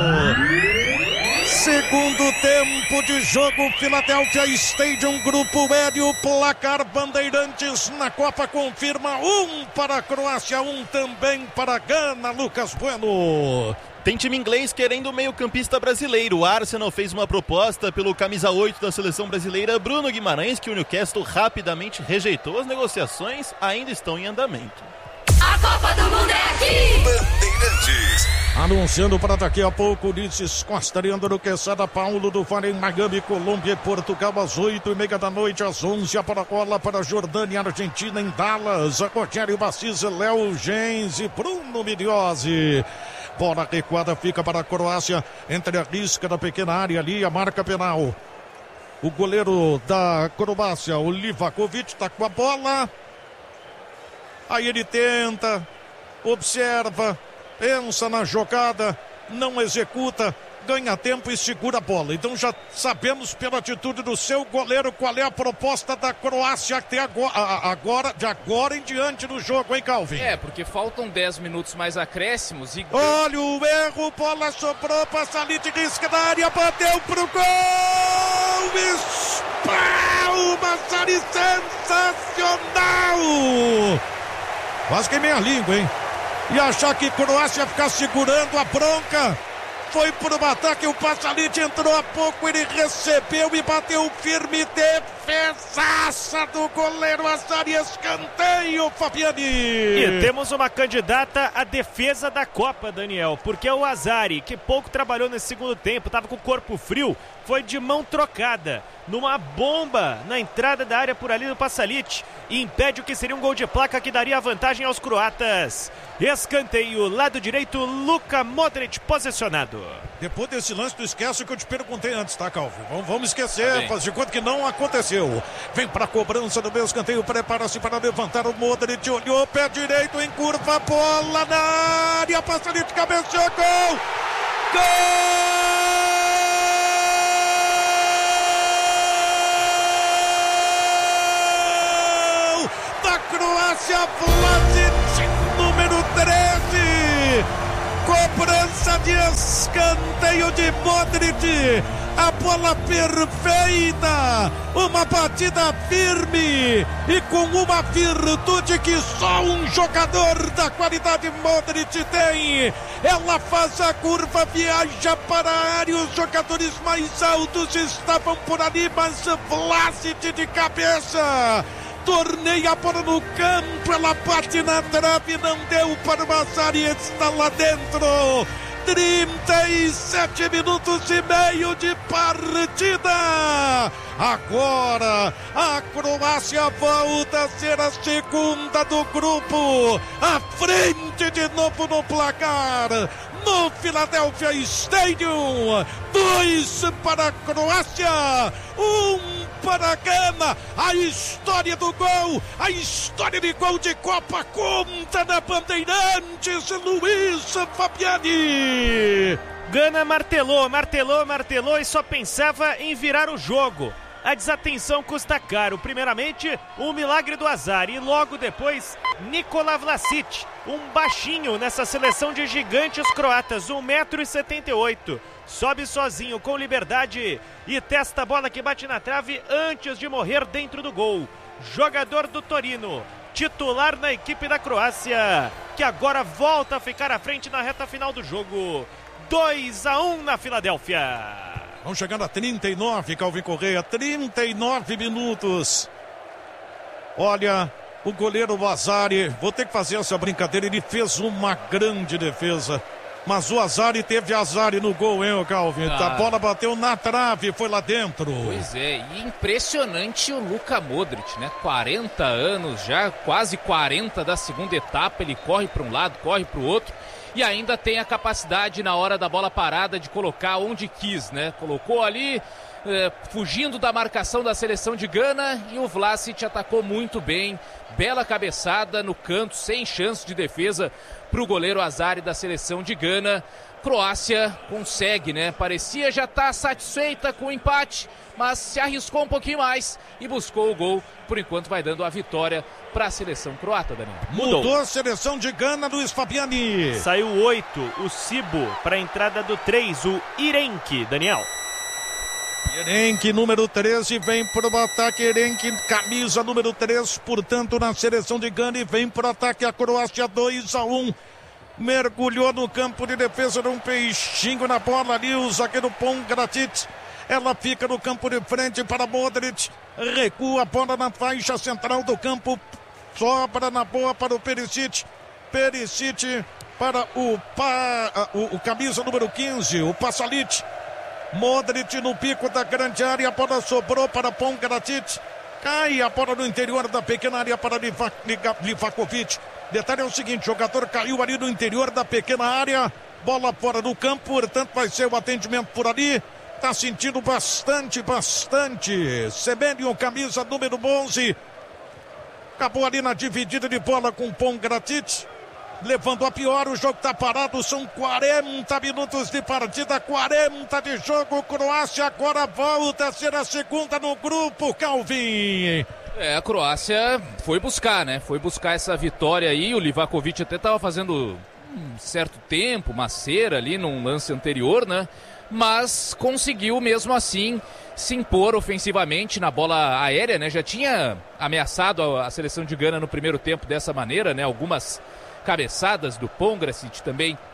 Segundo tempo de jogo, Philadelphia Stadium, Grupo L, o placar Bandeirantes na Copa confirma 1 para a Croácia, 1 também para Gana, Lucas Bueno. Tem time inglês querendo o meio-campista brasileiro. O Arsenal fez uma proposta pelo camisa 8 da seleção brasileira, Bruno Guimarães, que o Newcastle rapidamente rejeitou. As negociações ainda estão em andamento. A Copa do Mundo é aqui! Bandeirantes. Anunciando para daqui a pouco, Ulisses Costa, Leandro Quesada, Paulo do Vale em Miami, Colômbia e Portugal, às 8h30 da noite, às 11h, a Paracola para Jordânia e Argentina em Dallas, Rogério Bassis, Léo Gens e Bruno Migliozzi. Bola recuada fica para a Croácia, entre a risca da pequena área ali, a marca penal. O goleiro da Croácia, o Livakovic, está com a bola. Aí ele tenta, observa, pensa na jogada, não executa, ganha tempo e segura a bola. Então já sabemos pela atitude do seu goleiro qual é a proposta da Croácia até agora, de agora em diante do jogo, hein, Calvin? Porque faltam 10 minutos mais acréscimos e... Olha o erro, bola sobrou, Pasalic, risca da área, bateu pro gol! Uma série sensacional! Quase queimei a língua, hein? E achar que Croácia ia ficar segurando a bronca. foi pro ataque, o Passalit entrou há pouco, ele recebeu e bateu firme, defesaça do goleiro Azari, escanteio, Fabiani. E temos uma candidata à defesa da Copa, Daniel, porque o Azari, que pouco trabalhou nesse segundo tempo, estava com o corpo frio, foi de mão trocada, numa bomba na entrada da área por ali do Passalit, e impede o que seria um gol de placa que daria a vantagem aos croatas. Escanteio, lado direito, Luka Modric posicionado. Depois desse lance, tu esquece o que eu te perguntei antes, tá, Calvo? Vamos esquecer, faz de conta que não aconteceu. Vem pra cobrança do meu escanteio, prepara-se para levantar o Modric, olhou, pé direito, em curva, bola na área, Passalit, cabeceou, gol! Gol! Da Croácia, Vlasic, número 13. Cobrança de escanteio de Modric. A bola perfeita. Uma batida firme e com uma virtude que só um jogador da qualidade Modric tem. Ela faz a curva, viaja para a área. Os jogadores mais altos estavam por ali, mas Vlasic de cabeça torneia a bola no campo, ela bate na trave, não deu para o Azari, está lá dentro. 37 minutos e meio de partida. Agora a Croácia volta a ser a segunda do grupo, à frente de novo no placar, no Philadelphia Stadium. 2 para a Croácia, 1 para a Gana. A história do gol, a história de gol de Copa conta na Bandeirantes, Luiz Fabiani. Gana martelou e só pensava em virar o jogo. A desatenção custa caro. Primeiramente, um milagre do Azar e logo depois, Nikola Vlasic, um baixinho nessa seleção de gigantes croatas, 1,78 m. Sobe sozinho, com liberdade e testa a bola que bate na trave antes de morrer dentro do gol. Jogador do Torino, titular na equipe da Croácia, que agora volta a ficar à frente na reta final do jogo. 2-1 na Filadélfia. Vão chegando a 39, Calvin Correia, 39 minutos. Olha, o goleiro Azari, vou ter que fazer essa brincadeira, ele fez uma grande defesa. Mas o Azari teve Azari no gol, hein, Calvin? A bola bateu na trave, foi lá dentro. Pois é, e impressionante o Luka Modric, né? 40 anos já, quase 40 da segunda etapa, ele corre para um lado, corre para o outro. E ainda tem a capacidade na hora da bola parada de colocar onde quis, né? Colocou ali, fugindo da marcação da seleção de Gana, e o Vlasic atacou muito bem. Bela cabeçada no canto, sem chance de defesa para o goleiro Azari da seleção de Gana. Croácia consegue, né? Parecia já estar satisfeita com o empate, mas se arriscou um pouquinho mais e buscou o gol. Por enquanto vai dando a vitória para a seleção croata, Daniel. Mudou a seleção de Gana, Luiz Fabiani. Saiu 8, o Sibo, para a entrada do 3, o Irenque, Daniel. Irenque, número 13, vem para o ataque. Irenque, camisa número 3, portanto, na seleção de Gana, e vem para o ataque a Croácia, 2-1. Mergulhou no campo de defesa de um peixinho na bola ali, o zagueiro Pongratic. Ela fica no campo de frente para Modric. Recua a bola na faixa central do campo. Sobra na boa para o Perisic. Perisic para o camisa número 15, o Passalit. Modric no pico da grande área. A bola sobrou para Pongratic. Cai a bola no interior da pequena área para Livakovic. Detalhe é o seguinte, o jogador caiu ali no interior da pequena área. Bola fora do campo, portanto vai ser o atendimento por ali. Tá sentindo bastante. Semenyo, camisa número 11. Acabou ali na dividida de bola com Pongratic. Levando a pior, o jogo tá parado, são 40 minutos de partida, 40 de jogo. Croácia agora volta a ser a segunda no grupo, Calvin. A Croácia foi buscar, né? Foi buscar essa vitória aí. O Livakovic até estava fazendo um certo tempo, uma cera ali num lance anterior, né? Mas conseguiu mesmo assim se impor ofensivamente na bola aérea, né? Já tinha ameaçado a seleção de Gana no primeiro tempo dessa maneira, né? Algumas cabeçadas do Pongracic também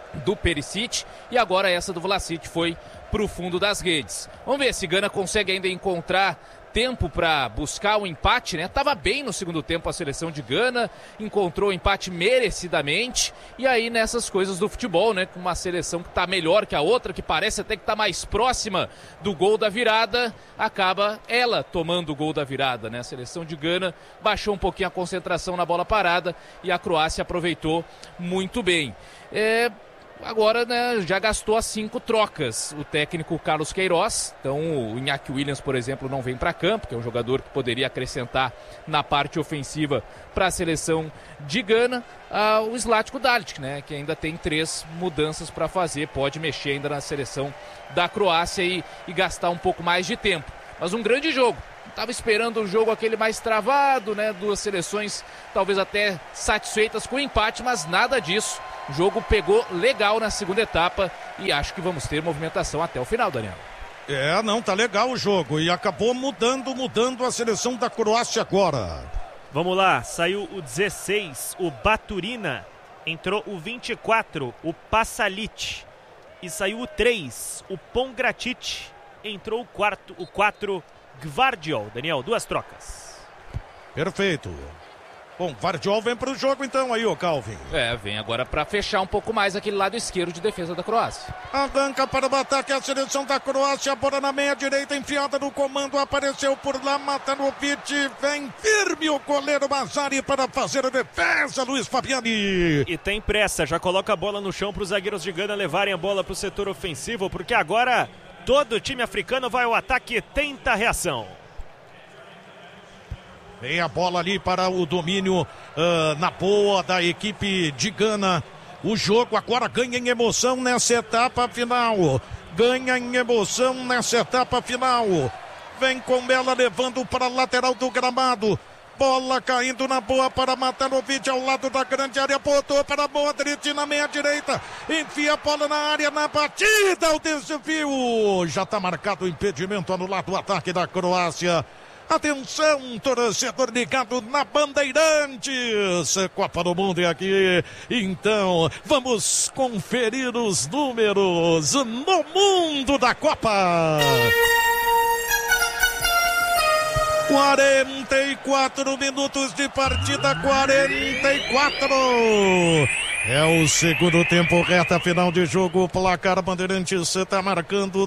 do Perisic, e agora essa do Vlasic foi para o fundo das redes. Vamos ver se Gana consegue ainda encontrar tempo para buscar o empate, né? Tava bem no segundo tempo a seleção de Gana, encontrou o empate merecidamente, e aí nessas coisas do futebol, né? Com uma seleção que tá melhor que a outra, que parece até que tá mais próxima do gol da virada, acaba ela tomando o gol da virada, né? A seleção de Gana baixou um pouquinho a concentração na bola parada e a Croácia aproveitou muito bem. Agora, né, já gastou as 5 trocas o técnico Carlos Queiroz. Então o Iñaki Williams, por exemplo, não vem para campo, que é um jogador que poderia acrescentar na parte ofensiva para a seleção de Gana. O Zlatko Dalic, né, que ainda tem 3 mudanças para fazer, pode mexer ainda na seleção da Croácia e gastar um pouco mais de tempo. Mas um grande jogo. Estava esperando o jogo aquele mais travado, né? 2 seleções talvez até satisfeitas com o empate, mas nada disso. O jogo pegou legal na segunda etapa e acho que vamos ter movimentação até o final, Daniel. Não, tá legal o jogo e acabou mudando a seleção da Croácia agora. Vamos lá, saiu o 16, o Baturina, entrou o 24, o Pasalic, e saiu o 3, o Pongracic, entrou o 4, Gvardiol. Daniel, 2 trocas. Perfeito. Bom, Gvardiol vem para o jogo então aí, ô Calvin. Vem agora para fechar um pouco mais aquele lado esquerdo de defesa da Croácia. Arranca para o ataque a seleção da Croácia, bola na meia direita, enfiada no comando, apareceu por lá, Matanovic, vem firme o goleiro Mazzari para fazer a defesa, Luiz Fabiani. E tem pressa, já coloca a bola no chão para os zagueiros de Gana levarem a bola para o setor ofensivo, porque agora todo o time africano vai ao ataque e tenta a reação. Vem a bola ali para o domínio na boa da equipe de Gana. O jogo agora ganha em emoção nessa etapa final. Vem com ela levando para a lateral do gramado. Bola caindo na boa para Matanovic ao lado da grande área. Botou para Modric na meia direita. Enfia a bola na área, na batida. O desvio. Já está marcado o impedimento anulado. O ataque da Croácia. Atenção, torcedor ligado na Bandeirantes. Copa do Mundo é aqui. Então, vamos conferir os números no mundo da Copa. 44 minutos de partida, 44. É o segundo tempo, reta final de jogo. O placar Bandeirantes está marcando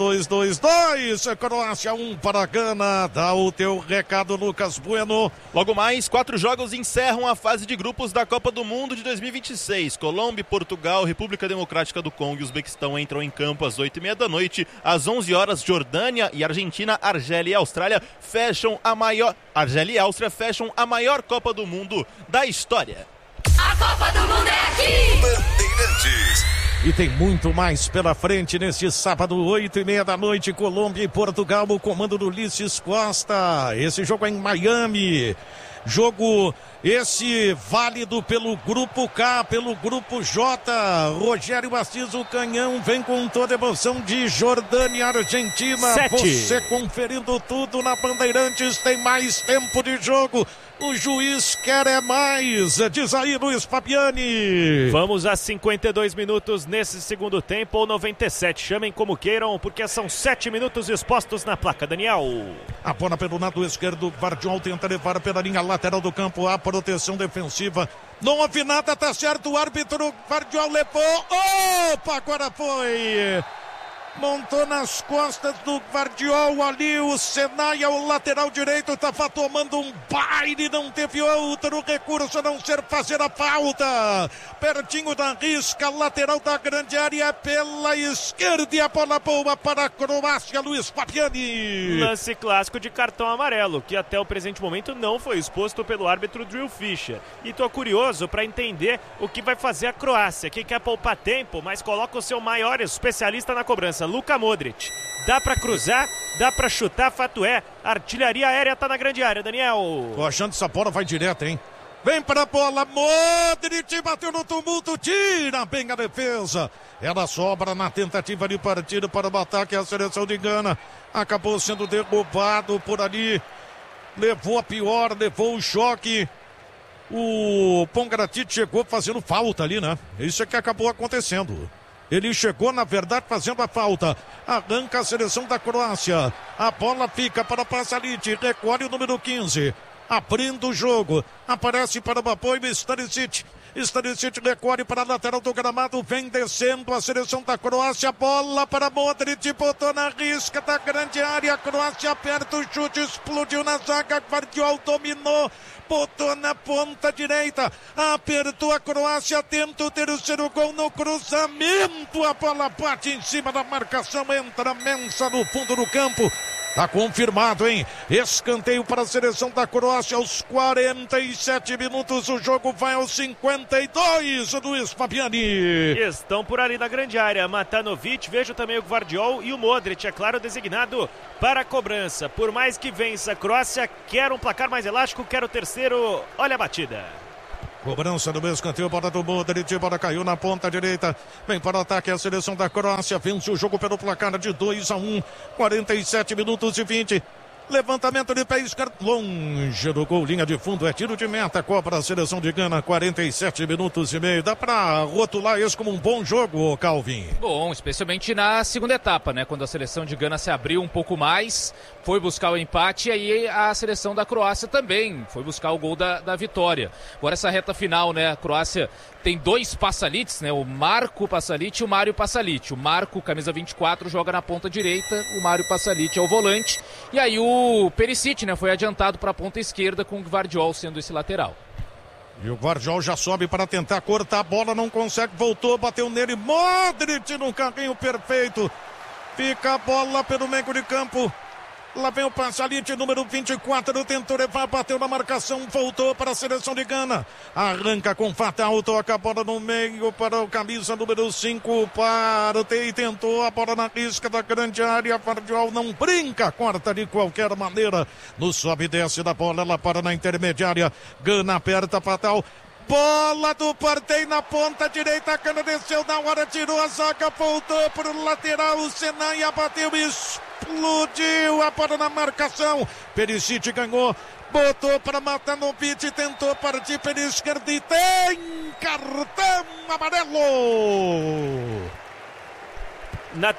2-2-2-2. Croácia 1 para Gana. Dá o teu recado, Lucas Bueno. Logo mais, 4 jogos encerram a fase de grupos da Copa do Mundo de 2026. Colômbia, Portugal, República Democrática do Congo e Uzbequistão entram em campo às 8h30 da noite. Às 11 horas, Jordânia e Argentina, Argélia e Austrália fecham a maior... Argélia e Áustria fecham a maior Copa do Mundo da história. A Copa do Mundo é aqui! Bandeirantes. E tem muito mais pela frente neste sábado, 8h30 da noite, Colômbia e Portugal, o comando do Ulisses Costa. Esse jogo é em Miami. Jogo esse válido pelo Grupo K, pelo Grupo J. Rogério Assis, o canhão, vem com toda a emoção de Jordânia e Argentina. 7. Você conferindo tudo na Bandeirantes, tem mais tempo de jogo. O juiz quer mais. Diz aí, Luiz Fabiani. Vamos a 52 minutos nesse segundo tempo, ou 97. Chamem como queiram, porque são 7 minutos expostos na placa, Daniel. A bola pelo lado esquerdo. Gvardiol tenta levar pela linha lateral do campo. A proteção defensiva. Não houve nada, tá certo. O árbitro Gvardiol levou. Opa, agora foi. Montou nas costas do Gvardiol ali o Senaia, o lateral direito, estava tomando um baile, não teve outro recurso a não ser fazer a falta. Pertinho da risca, lateral da grande área pela esquerda e a bola boa para a Croácia, Luiz Fabiani. Lance clássico de cartão amarelo, que até o presente momento não foi exposto pelo árbitro Drew Fischer. E tô curioso para entender o que vai fazer a Croácia, que quer poupar tempo, mas coloca o seu maior especialista na cobrança, Luka Modric. Dá pra cruzar, dá pra chutar, fato é, artilharia aérea tá na grande área, Daniel. Tô achando que essa bola vai direto, hein? Vem pra bola, Modric bateu no tumulto, tira bem a defesa. Ela sobra na tentativa de partida para o ataque a seleção de Gana. Acabou sendo derrubado por ali. Levou a pior, levou o choque. O Pongratic chegou fazendo falta ali, né? Isso é que acabou acontecendo. Ele chegou, na verdade, fazendo a falta. Arranca a seleção da Croácia. A bola fica para Pasalic. Recolhe o número 15. Abrindo o jogo. Aparece para o apoio Stanisic. Stanisic recolhe para a lateral do gramado. Vem descendo a seleção da Croácia. Bola para Modric. Botou na risca da grande área. A Croácia aperta o chute. Explodiu na zaga. Gvardiol dominou. Botou na ponta direita. Apertou a Croácia. Tenta o terceiro gol no cruzamento. A bola bate em cima da marcação. Entra Mensah no fundo do campo. Tá confirmado, hein? Escanteio para a seleção da Croácia aos 47 minutos. O jogo vai aos 52, Luiz Fabiani. Estão por ali na grande área. Matanovic, vejo também o Gvardiol e o Modric, é claro, designado para a cobrança. Por mais que vença a Croácia, quer um placar mais elástico, quer o terceiro. Olha a batida. Cobrança do escanteio, bola do Modric, bola caiu na ponta direita, vem para o ataque a seleção da Croácia, vence o jogo pelo placar de 2-1, 47 minutos e 20. Levantamento de pé esquerdo, longe do gol, linha de fundo, é tiro de meta, cobra a seleção de Gana, 47 minutos e meio. Dá pra rotular isso como um bom jogo, Calvin? Bom, especialmente na segunda etapa, né? Quando a seleção de Gana se abriu um pouco mais, foi buscar o empate, e aí a seleção da Croácia também foi buscar o gol da vitória. Agora essa reta final, né? A Croácia tem dois Pasalics, né? O Marko Pasalic e o Mário Pasalic. O Marko, camisa 24, joga na ponta direita, o Mário Pasalic é o volante. E aí o Perisic, né? Foi adiantado para a ponta esquerda, com o Gvardiol sendo esse lateral. E o Gvardiol já sobe para tentar cortar a bola, não consegue, voltou, bateu nele, Modric no carrinho perfeito. Fica a bola pelo meio de campo. Lá vem o Pasalic, número 24, tentou levar, bateu na marcação, voltou para a seleção de Gana. Arranca com fatal, toca a bola no meio para o camisa número 5, para e tentou a bola na risca da grande área. Gvardiol não brinca, corta de qualquer maneira. No sobe e desce da bola, ela para na intermediária. Gana aperta, fatal. Bola do Partey na ponta direita, a Gana desceu na hora, tirou a zaga, voltou para o lateral, o Senaia bateu e explodiu a bola na marcação. Perisic ganhou, botou para Matanovic, tentou partir pela esquerda e tem cartão amarelo. Na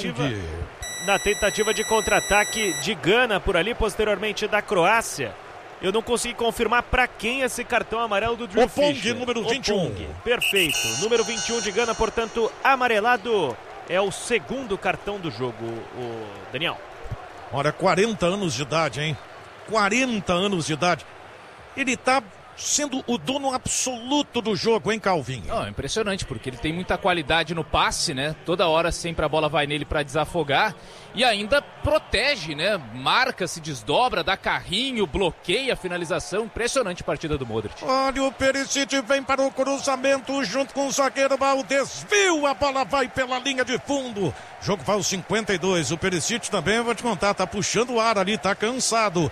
tentativa de contra-ataque de Gana por ali, posteriormente da Croácia, eu não consegui confirmar para quem esse cartão amarelo do Drew Fischer. Número 21. Perfeito. Número 21 de Gana, portanto, amarelado. É o segundo cartão do jogo, o Daniel. Olha, 40 anos de idade, hein? 40 anos de idade. Ele tá sendo o dono absoluto do jogo, hein, Calvin? É impressionante, porque ele tem muita qualidade no passe, né? Toda hora sempre a bola vai nele para desafogar e ainda protege, né? Marca, se desdobra, dá carrinho, bloqueia a finalização. Impressionante a partida do Modric. Olha, o Perisic vem para o cruzamento junto com o zagueiro, o desvio, a bola vai pela linha de fundo. O jogo vai aos 52. O Perisic também, eu vou te contar, tá puxando o ar ali, tá cansado.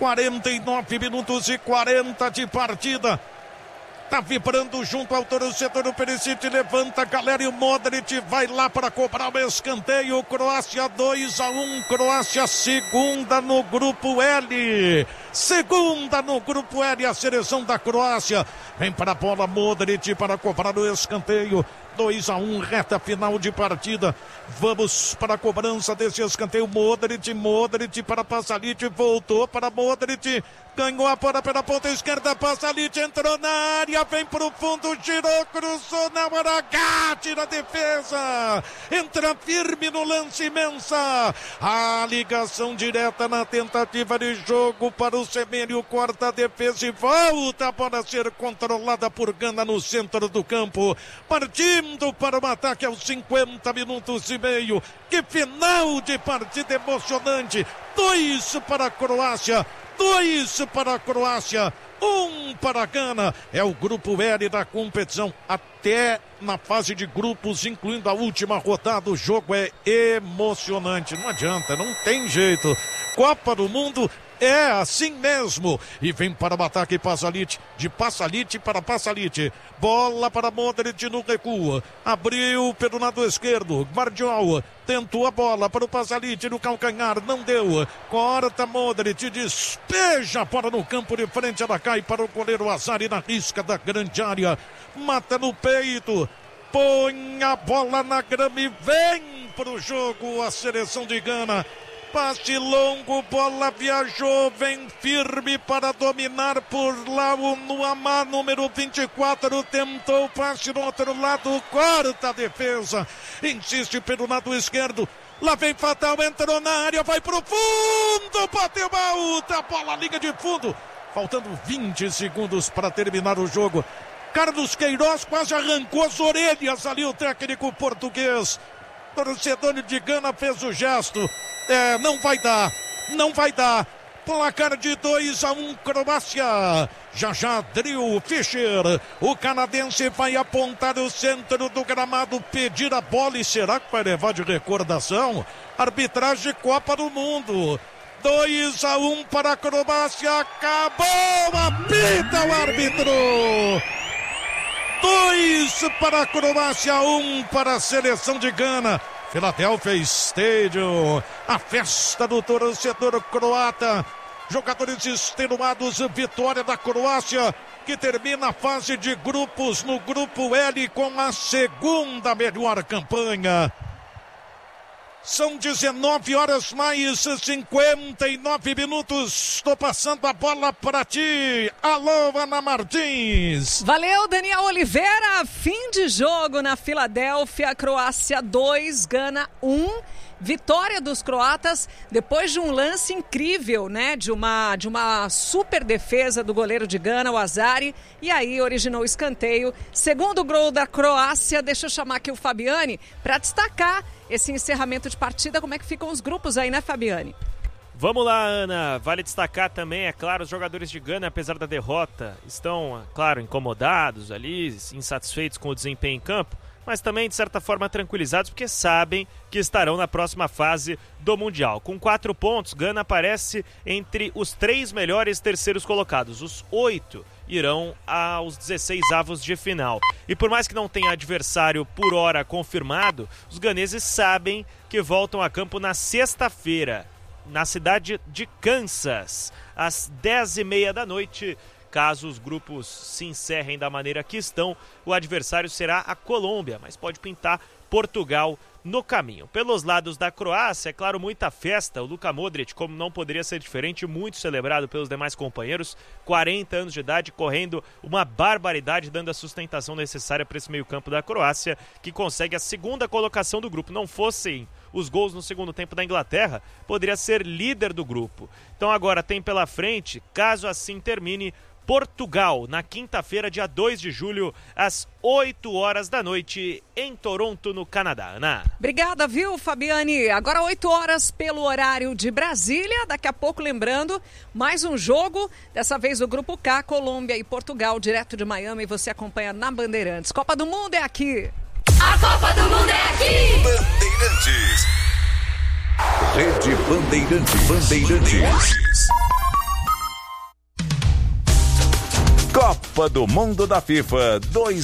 49 minutos e 40 de partida. Tá vibrando junto ao torcedor, o Perisic levanta, galera, e o Modric vai lá para cobrar o escanteio. Croácia 2-1, Croácia segunda no grupo L. Segunda no grupo L, a seleção da Croácia. Vem para a bola, Modric para cobrar o escanteio. 2-1, reta final de partida. Vamos para a cobrança desse escanteio. Modric para Pasalic, voltou para Modric, ganhou a bola pela ponta esquerda. Pasalic entrou na área, vem para o fundo, girou, cruzou na hora H, tira a defesa, entra firme no lance Mensah. A ligação direta na tentativa de jogo para o Semenyo, corta a defesa e volta a bola a ser controlada por Gana no centro do campo. Partindo para o ataque aos 50 minutos e meio. Que final de partida emocionante. 2 para a Croácia, 2 para a Croácia, 1 para a Gana. É o grupo L da competição. Até na fase de grupos, incluindo a última rodada, o jogo é emocionante. Não adianta, não tem jeito. Copa do Mundo É assim mesmo. E vem para o ataque Passalit. De Passalit para Passalit. Bola para Modric no recuo. Abriu pelo lado esquerdo. Guardiol tentou a bola para o Passalit no calcanhar. Não deu. Corta Modric. Despeja fora no campo de frente. Ela cai para o goleiro Azari na risca da grande área. Mata no peito. Põe a bola na grama e vem para o jogo a seleção de Gana. Passe longo, bola viajou, vem firme para dominar por lá o Nuamá, número 24, tentou passe no outro lado, corta a defesa, insiste pelo lado esquerdo, lá vem Fatal, entrou na área, vai pro fundo, bateu alta, bola liga de fundo, faltando 20 segundos para terminar o jogo. Carlos Queiroz quase arrancou as orelhas ali, o técnico português. Torcedor de Gana fez o gesto. Não vai dar. Placar de 2-1 Croácia. Já Drill Fischer. O canadense vai apontar o centro do gramado, pedir a bola e será que vai levar de recordação? Arbitragem Copa do Mundo. 2-1 para a Croácia. Acabou, apita o árbitro. 2 para a Croácia, 1 para a seleção de Gana. Philadelphia Stadium, a festa do torcedor croata. Jogadores extenuados, vitória da Croácia, que termina a fase de grupos no grupo L com a segunda melhor campanha. São 19 horas mais 59 minutos. Estou passando a bola para ti. Alô, Ana Martins. Valeu, Daniel Oliveira. Fim de jogo na Filadélfia. Croácia 2, Gana 1. Vitória dos croatas depois de um lance incrível, né? De uma super defesa do goleiro de Gana, o Azari. E aí originou o escanteio. Segundo gol da Croácia. Deixa eu chamar aqui o Fabiani para destacar esse encerramento de partida. Como é que ficam os grupos aí, né, Fabiani? Vamos lá, Ana. Vale destacar também, é claro, os jogadores de Gana, apesar da derrota, estão, claro, incomodados ali, insatisfeitos com o desempenho em campo, mas também, de certa forma, tranquilizados, porque sabem que estarão na próxima fase do Mundial. Com 4 pontos, Gana aparece entre os 3 melhores terceiros colocados. Os 8 irão aos 16avos de final. E por mais que não tenha adversário por hora confirmado, os ganeses sabem que voltam a campo na sexta-feira, na cidade de Kansas, às 10h30 da noite. Caso os grupos se encerrem da maneira que estão, o adversário será a Colômbia, mas pode pintar Portugal no caminho. Pelos lados da Croácia, é claro, muita festa. O Luka Modric, como não poderia ser diferente, muito celebrado pelos demais companheiros. 40 anos de idade, correndo uma barbaridade, dando a sustentação necessária para esse meio-campo da Croácia, que consegue a segunda colocação do grupo. Não fossem os gols no segundo tempo da Inglaterra, poderia ser líder do grupo. Então agora tem pela frente, caso assim termine, Portugal, na quinta-feira, dia 2 de julho, às 8 horas da noite, em Toronto, no Canadá. Ana. Obrigada, viu, Fabiane? Agora 8 horas pelo horário de Brasília. Daqui a pouco, lembrando, mais um jogo. Dessa vez o Grupo K, Colômbia e Portugal, direto de Miami. Você acompanha na Bandeirantes. Copa do Mundo é aqui. A Copa do Mundo é aqui. Bandeirantes. Rede Bandeirantes. Copa do Mundo da FIFA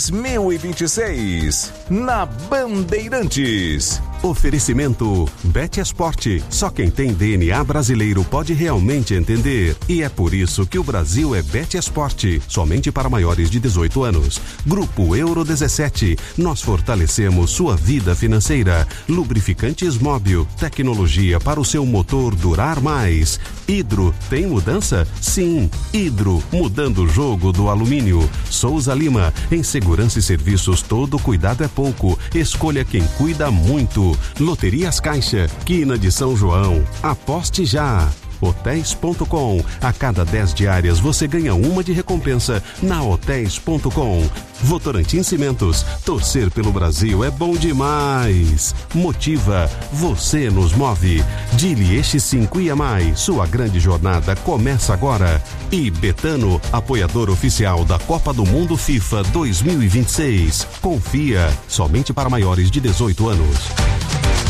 2026 na Bandeirantes. Oferecimento Bet Esporte. Só quem tem DNA brasileiro pode realmente entender. E é por isso que o Brasil é Bet Esporte. Somente para maiores de 18 anos. Grupo Euro 17. Nós fortalecemos sua vida financeira. Lubrificantes Móbil. Tecnologia para o seu motor durar mais. Hidro. Tem mudança? Sim. Hidro. Mudando o jogo do alumínio. Souza Lima. Em segurança e serviços, todo cuidado é pouco. Escolha quem cuida muito. Loterias Caixa, Quina de São João. Aposte já. Hotéis.com. A cada 10 diárias você ganha uma de recompensa na Hotéis.com. Votorantim Cimentos. Torcer pelo Brasil é bom demais. Motiva. Você nos move. Dilieste 5 e a mais. Sua grande jornada começa agora. E Betano, apoiador oficial da Copa do Mundo FIFA 2026. Confia. Somente para maiores de 18 anos.